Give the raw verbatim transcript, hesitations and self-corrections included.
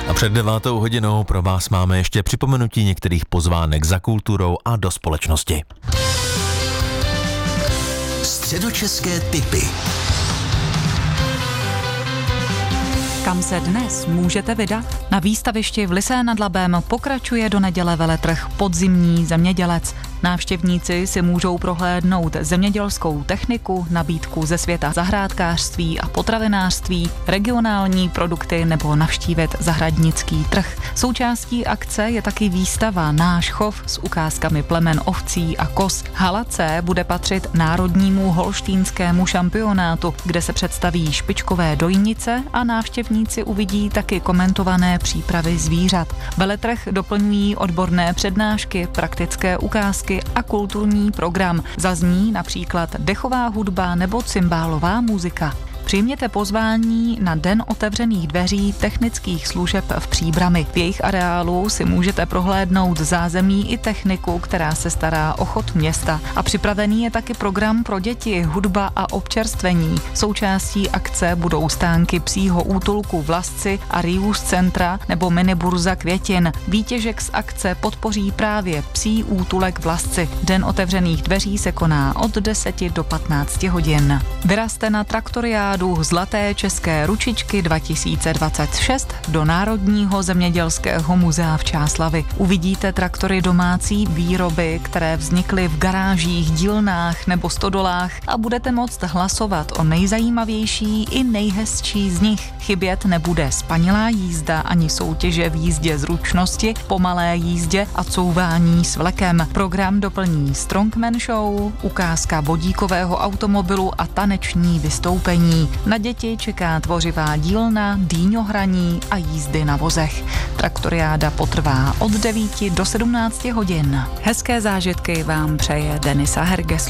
A před devátou hodinou pro vás máme ještě připomenutí některých pozvánek za kulturou a do společnosti. Středočeské tipy. Kam se dnes můžete vydat? Na výstavišti v Lysé nad Labem pokračuje do neděle veletrh Podzimní zemědělec. Návštěvníci si můžou prohlédnout zemědělskou techniku, nabídku ze světa zahrádkářství a potravinářství, regionální produkty nebo navštívit zahradnický trh. Součástí akce je taky výstava Náš chov s ukázkami plemen ovcí a koz. Hala C bude patřit národnímu holštínskému šampionátu, kde se představí špičkové dojnice a návštěvníci uvidí taky komentované přípravy zvířat. Veletrh doplňují odborné přednášky, praktické ukázky a kulturní program. Zazní například dechová hudba nebo cymbálová muzika. Přijměte pozvání na Den otevřených dveří technických služeb v Příbrami. V jejich areálu si můžete prohlédnout zázemí i techniku, která se stará o chod města. A připravený je taky program pro děti, hudba a občerstvení. Součástí akce budou stánky psího útulku Vlasci a Rius centra nebo miniburza květin. Výtěžek z akce podpoří právě psí útulek Vlasci. Den otevřených dveří se koná od deseti do patnácti hodin. Vyrazte na traktoriádu Zlaté české ručičky dva tisíce dvacet šest do Národního zemědělského muzea v Čáslavi. Uvidíte traktory domácí výroby, které vznikly v garážích, dílnách nebo stodolách a budete moct hlasovat o nejzajímavější i nejhezčí z nich. Chybět nebude spanilá jízda ani soutěže v jízdě zručnosti, pomalé jízdě a couvání s vlekem. Program doplní Strongman Show, ukázka vodíkového automobilu a taneční vystoupení. Na děti čeká tvořivá dílna, dýňohraní a jízdy na vozech. Traktoriáda potrvá od devíti do sedmnácti hodin. Hezké zážitky vám přeje Denisa Herges.